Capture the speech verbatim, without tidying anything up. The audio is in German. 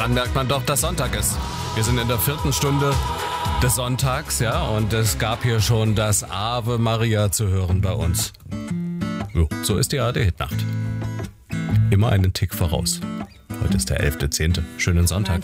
daran merkt man doch, dass Sonntag ist. Wir sind in der vierten Stunde des Sonntags, ja, und es gab hier schon das Ave Maria zu hören bei uns. Jo, so ist die A R D-Hitnacht. Immer einen Tick voraus. Heute ist der elfter zehnte Schönen Sonntag.